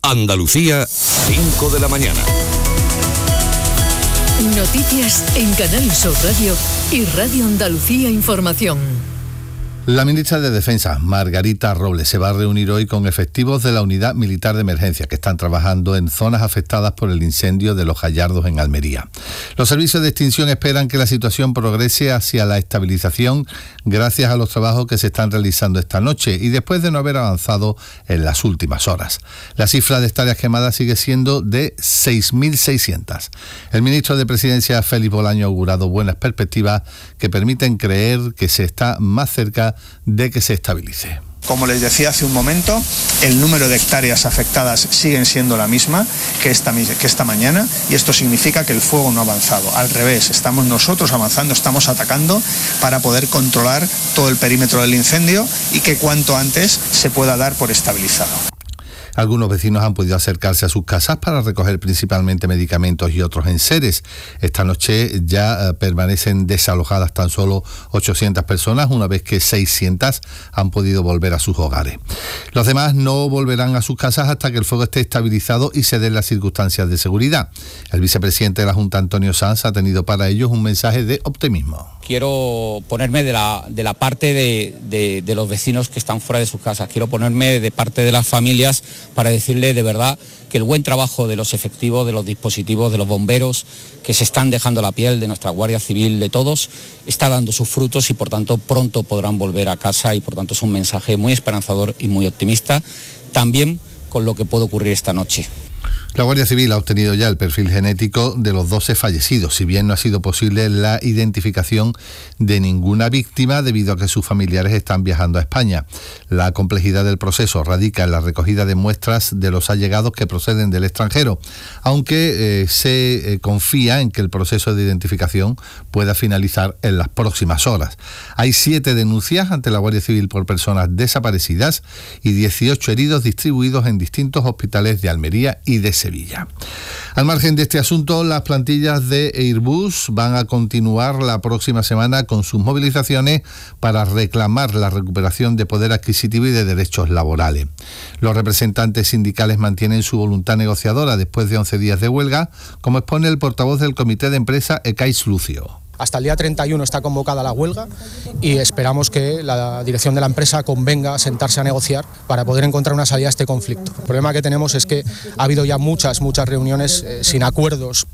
Andalucía, 5 de la mañana. Noticias en Canal Sur Radio y Radio Andalucía Información. La ministra de Defensa, Margarita Robles, se va a reunir hoy con efectivos de la Unidad Militar de Emergencia que están trabajando en zonas afectadas por el incendio de Los Gallardos en Almería. Los servicios de extinción esperan que la situación progrese hacia la estabilización gracias a los trabajos que se están realizando esta noche y después de no haber avanzado en las últimas horas. La cifra de hectáreas quemadas sigue siendo de 6.600. El ministro de Presidencia, Félix Bolaño, ha augurado buenas perspectivas que permiten creer que se está más cerca de que se estabilice. Como les decía hace un momento, el número de hectáreas afectadas siguen siendo la misma que esta mañana, y esto significa que el fuego no ha avanzado. Al revés, estamos nosotros avanzando, estamos atacando para poder controlar todo el perímetro del incendio y que cuanto antes se pueda dar por estabilizado. Algunos vecinos han podido acercarse a sus casas para recoger principalmente medicamentos y otros enseres. Esta noche ya permanecen desalojadas tan solo 800 personas, una vez que 600 han podido volver a sus hogares. Los demás no volverán a sus casas hasta que el fuego esté estabilizado y se den las circunstancias de seguridad. El vicepresidente de la Junta, Antonio Sanz, ha tenido para ellos un mensaje de optimismo. Quiero ponerme de la parte de los vecinos que están fuera de sus casas. Quiero ponerme de parte de las familias para decirle de verdad que el buen trabajo de los efectivos, de los dispositivos, de los bomberos, que se están dejando la piel, de nuestra Guardia Civil, de todos, está dando sus frutos y por tanto pronto podrán volver a casa, y por tanto es un mensaje muy esperanzador y muy optimista, también con lo que puede ocurrir esta noche. La Guardia Civil ha obtenido ya el perfil genético de los 12 fallecidos, si bien no ha sido posible la identificación de ninguna víctima debido a que sus familiares están viajando a España. La complejidad del proceso radica en la recogida de muestras de los allegados que proceden del extranjero, aunque se confía en que el proceso de identificación pueda finalizar en las próximas horas. Hay 7 denuncias ante la Guardia Civil por personas desaparecidas y 18 heridos distribuidos en distintos hospitales de Almería y de Sevilla. Al margen de este asunto, las plantillas de Airbus van a continuar la próxima semana con sus movilizaciones para reclamar la recuperación de poder adquisitivo y de derechos laborales. Los representantes sindicales mantienen su voluntad negociadora después de 11 días de huelga, como expone el portavoz del comité de empresa, Ecais Lucio. Hasta el día 31 está convocada la huelga y esperamos que la dirección de la empresa convenga a sentarse a negociar para poder encontrar una salida a este conflicto. El problema que tenemos es que ha habido ya muchas reuniones sin acuerdos.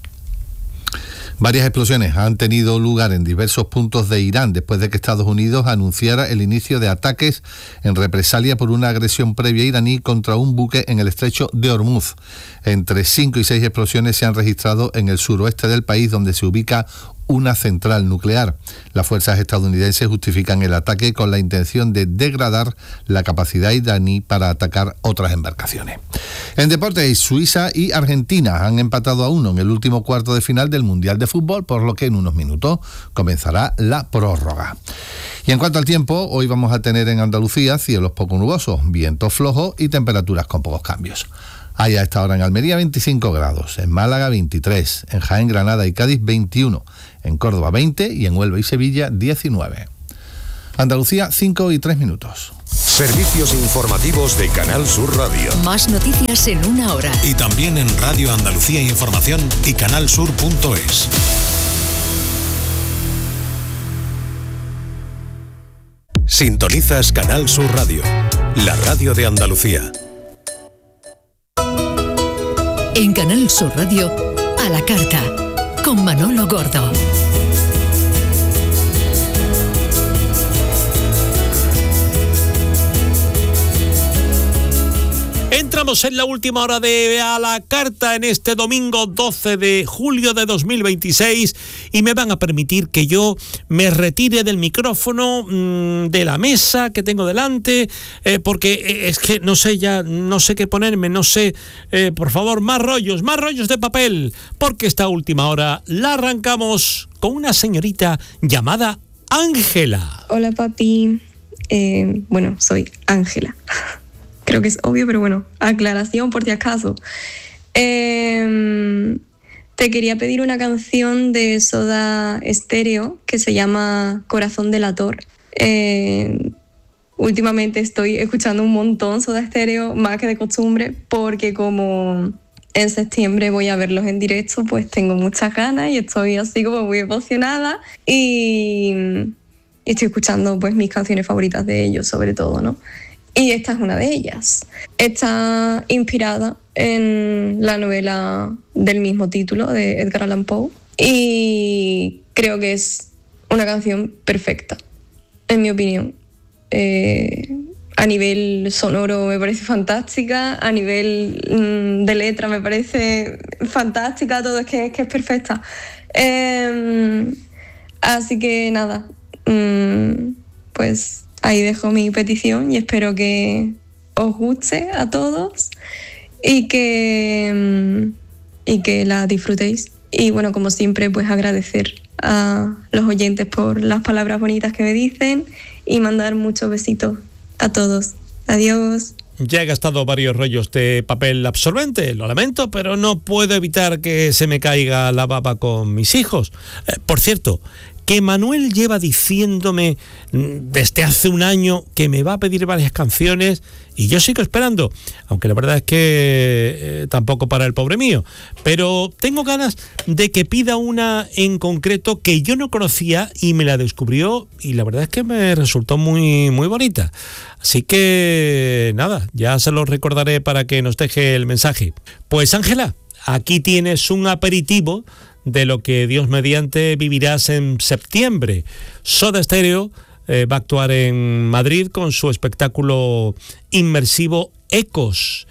Varias explosiones han tenido lugar en diversos puntos de Irán después de que Estados Unidos anunciara el inicio de ataques en represalia por una agresión previa iraní contra un buque en el estrecho de Hormuz. Entre 5 y 6 explosiones se han registrado en el suroeste del país, donde se ubica una central nuclear. Las fuerzas estadounidenses justifican el ataque con la intención de degradar la capacidad iraní para atacar otras embarcaciones. En deportes, Suiza y Argentina han empatado a 1 en el último cuarto de final del Mundial de Fútbol, por lo que en unos minutos comenzará la prórroga. Y en cuanto al tiempo, hoy vamos a tener en Andalucía cielos poco nubosos, vientos flojos y temperaturas con pocos cambios. Hay a esta hora en Almería 25 grados, en Málaga 23, en Jaén, Granada y Cádiz 21, en Córdoba 20 y en Huelva y Sevilla 19. Andalucía, 5 y 3 minutos. Servicios informativos de Canal Sur Radio. Más noticias en una hora. Y también en Radio Andalucía Información y canalsur.es. Sintonizas Canal Sur Radio, la radio de Andalucía. En Canal Sur Radio, a la carta, con Manolo Gordo. Entramos en la última hora de A la Carta en este domingo 12 de julio de 2026 y me van a permitir que yo me retire del micrófono, de la mesa que tengo delante, porque es que no sé qué ponerme, por favor, más rollos de papel, porque esta última hora la arrancamos con una señorita llamada Ángela. Hola papi, soy Ángela. Creo que es obvio, pero bueno, aclaración por si acaso. Te quería pedir una canción de Soda Stereo que se llama Corazón Delator. últimamente estoy escuchando un montón Soda Stereo, más que de costumbre, porque como en septiembre voy a verlos en directo, pues tengo muchas ganas y estoy así como muy emocionada y estoy escuchando pues mis canciones favoritas de ellos sobre todo, ¿no? Y esta es una de ellas. Está inspirada en la novela del mismo título de Edgar Allan Poe y creo que es una canción perfecta, en mi opinión. A nivel sonoro me parece fantástica, a nivel de letra me parece fantástica, todo es que es perfecta. Así que nada, pues ahí dejo mi petición y espero que os guste a todos y que la disfrutéis. Y bueno, como siempre, pues agradecer a los oyentes por las palabras bonitas que me dicen y mandar muchos besitos a todos. Adiós. Ya he gastado varios rollos de papel absorbente, lo lamento, pero no puedo evitar que se me caiga la baba con mis hijos. Por cierto, que Manuel lleva diciéndome desde hace un año que me va a pedir varias canciones y yo sigo esperando, aunque la verdad es que tampoco para el pobre mío, pero tengo ganas de que pida una en concreto que yo no conocía y me la descubrió y la verdad es que me resultó muy, muy bonita. Así que nada, ya se lo recordaré para que nos deje el mensaje. Pues Ángela, aquí tienes un aperitivo de lo que Dios mediante vivirás en septiembre. Soda Stereo va a actuar en Madrid con su espectáculo inmersivo Ecos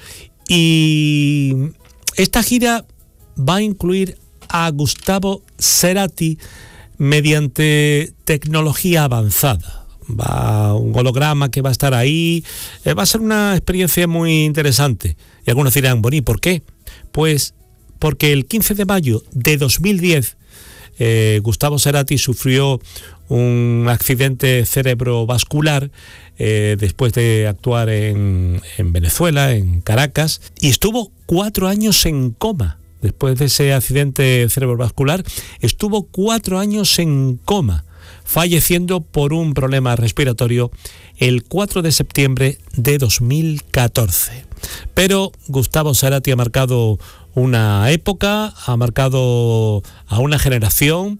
y esta gira va a incluir a Gustavo Cerati mediante tecnología avanzada. Va un holograma que va a estar ahí, va a ser una experiencia muy interesante. Y algunos dirán, bueno, ¿y por qué? Pues porque el 15 de mayo de 2010 Gustavo Cerati sufrió un accidente cerebrovascular después de actuar en Venezuela, en Caracas, y estuvo 4 años en coma. Después de ese accidente cerebrovascular, estuvo 4 años en coma, falleciendo por un problema respiratorio el 4 de septiembre de 2014. Pero Gustavo Cerati ha marcado una época, ha marcado a una generación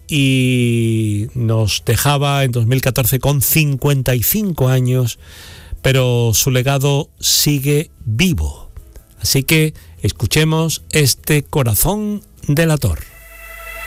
y nos dejaba en 2014 con 55 años, pero su legado sigue vivo. Así que escuchemos este Corazón delator.